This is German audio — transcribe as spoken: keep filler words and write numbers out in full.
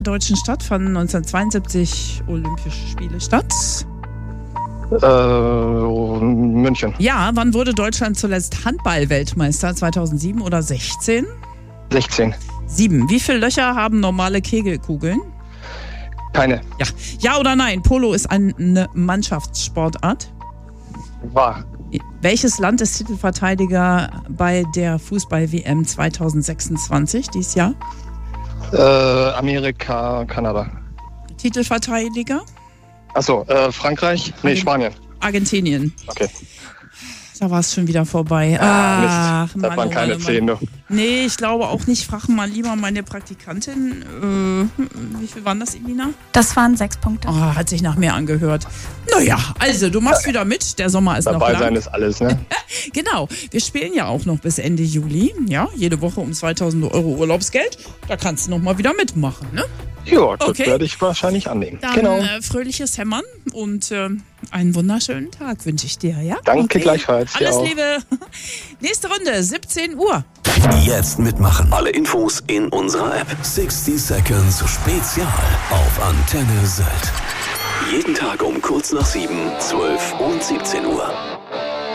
deutschen Stadt fanden neunzehnhundertzweiundsiebzig Olympische Spiele statt? Äh, München. Ja, wann wurde Deutschland zuletzt Handball-Weltmeister? zweitausendsieben oder sechzehn? sechzehn. Sieben. Wie viele Löcher haben normale Kegelkugeln? Keine. Ja. Ja oder nein? Polo ist eine Mannschaftssportart. Wahr. Welches Land ist Titelverteidiger bei der Fußball-W M zweitausendsechsundzwanzig dieses Jahr? Äh, Amerika, Kanada. Titelverteidiger? Achso, äh, Frankreich? Nee, Argen- Spanien. Argentinien. Okay. Da war es schon wieder vorbei. Ah, Ach, Mist. Das Mann, waren oh keine Mann, oh zehn, Mann. du. Nee, ich glaube auch nicht. Fragen mal lieber meine Praktikantin. Äh, wie viel waren das, Elina? Das waren sechs Punkte. Oh, hat sich nach mehr angehört. Naja, also du machst wieder mit. Der Sommer ist noch Dabei lang. sein ist alles, ne? Genau, wir spielen ja auch noch bis Ende Juli. Ja, jede Woche um zweitausend Euro Urlaubsgeld. Da kannst du noch mal wieder mitmachen, ne? Ja, das Okay. werde ich wahrscheinlich annehmen. Dann Genau. äh, fröhliches Hämmern und äh, einen wunderschönen Tag wünsche ich dir, ja? Danke gleichfalls, dir Alles auch. Liebe. Nächste Runde, siebzehn Uhr. Jetzt mitmachen. Alle Infos in unserer App. sechzig Seconds Spezial auf Antenne Sylt. Jeden Tag um kurz nach sieben, zwölf und siebzehn Uhr.